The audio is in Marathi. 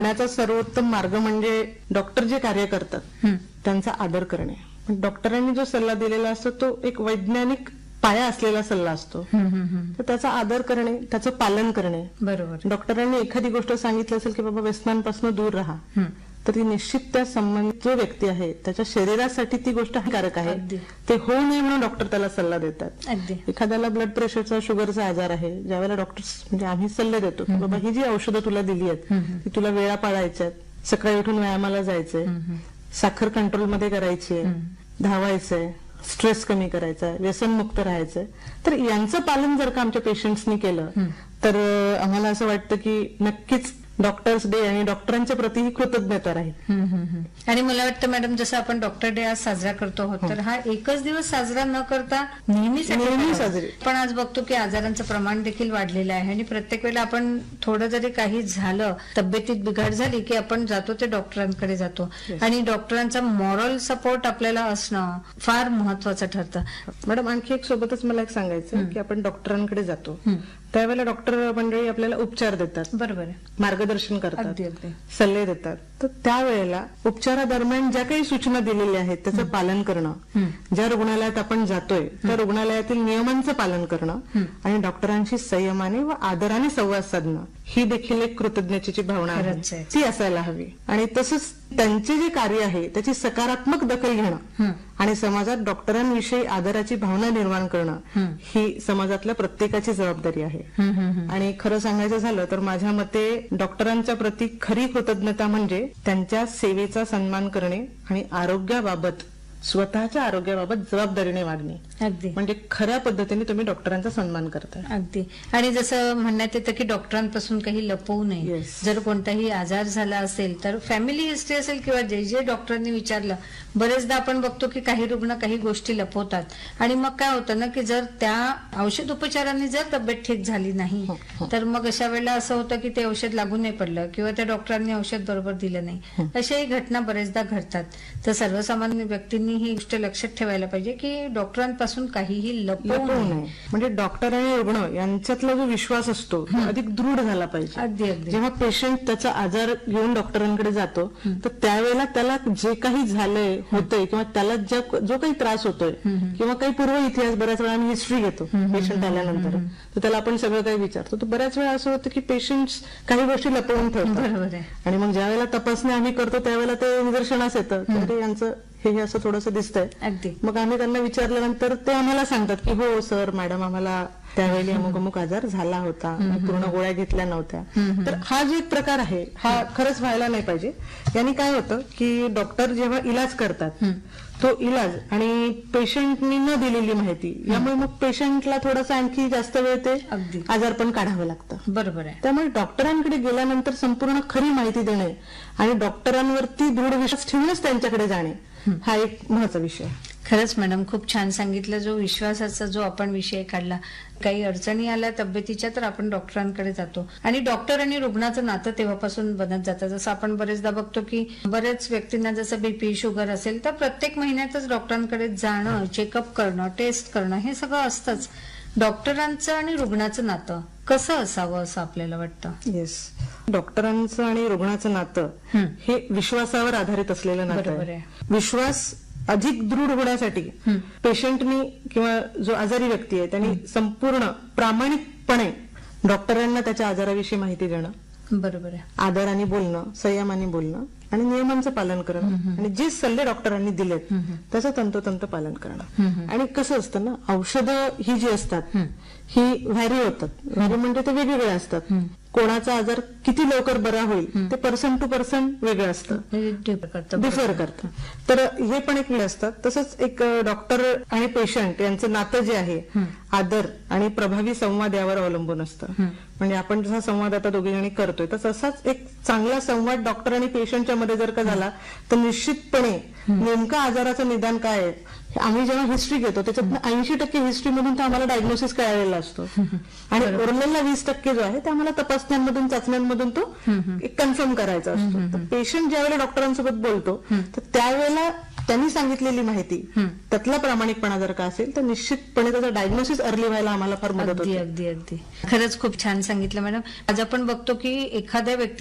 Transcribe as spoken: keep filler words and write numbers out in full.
त्याचा सर्वोत्तम मार्ग म्हणजे डॉक्टर जे कार्य करतात त्यांचा आदर करणे. पण डॉक्टरांनी जो सल्ला दिलेला असतो तो एक वैज्ञानिक पाया असलेला सल्ला असतो, तर त्याचा आदर करणे, त्याचं पालन करणे. बरोबर. डॉक्टरांनी एखादी गोष्ट सांगितली असेल की बाबा व्यसनांपासून दूर राहा, तर ती निश्चित त्या संबंधित जो व्यक्ती आहे त्याच्या शरीरासाठी ती गोष्ट हानिकारक आहे, ते होऊ नये म्हणून डॉक्टर त्याला सल्ला देतात. एखाद्याला ब्लड प्रेशरचा, शुगरचा आजार आहे, ज्यावेळेला डॉक्टर म्हणजे आम्ही सल्ले देतो की बाबा ही जी औषधं तुला दिली आहेत ती तुला वेळा पाळायच्या आहेत, सकाळी उठून व्यायामाला जायचंय, साखर कंट्रोलमध्ये करायची, धावायचंय, स्ट्रेस कमी करायचा आहे, व्यसनमुक्त राहायचंय, तर यांचं पालन जर का आमच्या पेशंट्सनी केलं तर आम्हाला असं वाटतं की नक्कीच डॉक्टर्स डे आणि डॉक्टरांच्या प्रति ही कृतज्ञता राहील. आणि मला वाटतं मॅडम, जसं आपण डॉक्टर डे आज साजरा करतो आहोत, तर हा एकच दिवस साजरा न करता नेहमी साजरी. पण आज बघतो की आजारांचं प्रमाण देखील वाढलेलं आहे आणि प्रत्येक वेळेला आपण थोडं जरी काही झालं, तब्येतीत बिघाड झाली की आपण जातो ते डॉक्टरांकडे जातो. आणि डॉक्टरांचा मॉरल सपोर्ट आपल्याला असणं फार महत्वाचं ठरतं. मॅडम, आणखी एक सोबतच मला एक सांगायचं की आपण डॉक्टरांकडे जातो त्यावेळेला डॉक्टर मंडळी आपल्याला उपचार देतात, बरोबर आहे, मार्गदर्शन करतात, सल्ले देतात. तर त्यावेळेला उपचारादरम्यान ज्या काही सूचना दिलेल्या आहेत त्याचं पालन करणं, ज्या रुग्णालयात आपण जातोय त्या रुग्णालयातील नियमांचं पालन करणं आणि डॉक्टरांशी संयमाने व आदराने संवाद साधणं, ही देखील एक कृतज्ञतेची भावना आहे, ती असायला हवी. आणि तसंच त्यांचे जे कार्य आहे त्याची सकारात्मक दखल घेणं आणि समाजात डॉक्टरांविषयी आदराची भावना निर्माण करणं ही समाजातल्या प्रत्येकाची जबाबदारी आहे. आणि खरं सांगायचं झालं तर माझ्या मते डॉक्टरांच्या प्रती खरी कृतज्ञता म्हणजे त्यांच्या सेवेचा सन्मान करणे आणि आरोग्याबाबत, स्वतःच्या आरोग्याबाबत जबाबदारीने वागणे. अगदी, म्हणजे खऱ्या पद्धतीने तुम्ही डॉक्टरांचा सन्मान करताय. अगदी. आणि जसं म्हणण्यात येतं की डॉक्टरांपासून काही लपवू नये. जर कोणताही आजार झाला असेल तर फॅमिली हिस्ट्री असेल किंवा जे जे डॉक्टरांनी विचारलं, बरेचदा आपण बघतो की काही रुग्ण काही गोष्टी लपवतात आणि मग काय होतं ना की जर त्या औषध उपचारांनी जर तब्येत ठीक झाली नाही तर मग अशा वेळेला असं होतं की ते औषध लागून नाही पडलं किंवा त्या डॉक्टरांनी औषध बरोबर दिलं नाही. अशाही घटना बरेचदा घडतात. तर सर्वसामान्य व्यक्तींनी ही गोष्ट लक्षात ठेवायला पाहिजे की डॉक्टरांपासून काहीही लपवू नये. म्हणजे डॉक्टर आणि रुग्ण यांच्यातला जो विश्वास असतो अधिक दृढ झाला पाहिजे. अगदी अगदी. जेव्हा पेशंट त्याचा आजार घेऊन डॉक्टरांकडे जातो तर त्यावेळेला त्याला जे काही झालंय, होतंय किंवा त्याला जो काही त्रास होतोय किंवा काही पूर्व इतिहास, बऱ्याच वेळा आम्ही हिस्ट्री घेतो पेशंट आल्यानंतर, तर त्याला आपण सगळं काही विचारतो. तर बऱ्याच वेळा असं होतं की पेशंट्स काही गोष्टी लपवून ठेवतात आणि मग ज्या वेळेला तपासणी आम्ही करतो त्यावेळेला ते निदर्शनास येतं की यांचं हे असं थोडंसं दिसतंय. अगदी. मग आम्ही त्यांना विचारल्यानंतर ते आम्हाला सांगतात की हो सर, मॅडम, आम्हाला त्यावेळी अमुक अमुक आजार झाला होता, पूर्ण गोळ्या घेतल्या नव्हत्या. तर हा जो एक प्रकार आहे हा खरंच व्हायला नाही पाहिजे. यांनी काय होतं की डॉक्टर जेव्हा इलाज करतात तो इलाज आणि पेशंटनी न दिलेली माहिती यामुळे मग पेशंटला थोडासा आणखी जास्त वेळ ते आजार पण काढावं लागतं. बरोबर आहे. त्यामुळे डॉक्टरांकडे गेल्यानंतर संपूर्ण खरी माहिती देणे आणि डॉक्टरांवरती दृढ विश्वास ठेवूनच त्यांच्याकडे जाणे हा एक महत्त्वाचा विषय. खरंच मॅडम, खूप छान सांगितलं. जो विश्वासाचा जो आपण विषय काढला, काही अडचणी आल्या तब्येतीच्या तर आपण डॉक्टरांकडे जातो आणि डॉक्टर आणि रुग्णाचं नातं तेव्हापासून बनत जातं. जसं आपण बरेचदा बघतो की बऱ्याच व्यक्तींना जसं बीपी, शुगर असेल तर प्रत्येक महिन्यातच डॉक्टरांकडे जाणं, चेकअप करणं, टेस्ट करणं हे सगळं असतंच. डॉक्टरांचं आणि रुग्णाचं नातं कसं असावं असं आपल्याला वाटतं? येस, डॉक्टरांचं आणि रुग्णाचं नातं हे विश्वासावर आधारित असलेलं नातं आहे. विश्वास अधिक दृढ होण्यासाठी पेशंटनी किंवा जो आजारी व्यक्ती आहे त्यांनी संपूर्ण प्रामाणिकपणे डॉक्टरांना त्याच्या आजाराविषयी माहिती देणं, बरोबर आहे, आदराने बोलणं, संयमाने बोलणं आणि नियमांचं पालन करणं आणि जे सल्ले डॉक्टरांनी दिलेत त्याचं तंतोतंत पालन करणं. आणि कसं असतं ना, औषधं ही जी असतात ही व्हॅरी होतात. व्हॅरी म्हणजे ते वेगवेगळे असतात. कोणाचा आजार किती लवकर बरा होईल ते पर्सन टू पर्सन वेगळं असतं, डिफर करतं. तर हे पण एक वेळ असतात. तसंच एक डॉक्टर आणि पेशंट यांचं नातं जे आहे आदर आणि प्रभावी संवाद यावर अवलंबून असतं. म्हणजे आपण जसा संवाद आता दोघी जणी करतोय तर तसाच एक चांगला संवाद डॉक्टर आणि पेशंटच्या मध्ये जर का झाला तर निश्चितपणे नेमका आजाराचं निदान काय आहे, आम्ही जेव्हा हिस्ट्री घेतो त्याच्यात ऐंशी टक्के हिस्ट्रीमधून तर आम्हाला डायग्नोसिस कळालेला असतो आणि उरलेला वीस टक्के जो आहे ते आम्हाला तपासण्यांमधून, चाचण्यांमधून तो कन्फर्म करायचा असतो. तर पेशंट ज्यावेळेला डॉक्टरांसोबत बोलतो तर त्यावेळेला त्यांनी सांगितलेली माहिती त्यातला प्रामाणिकपणा जर का असेल तर निश्चितपणे त्याचा डायग्नोसिस अर्ली व्हायला आम्हाला फार मदत होते. अगदी अगदी. खरंच खूप छान सांगितलं मॅडम. आज आपण बघतो की एखाद्या व्यक्ती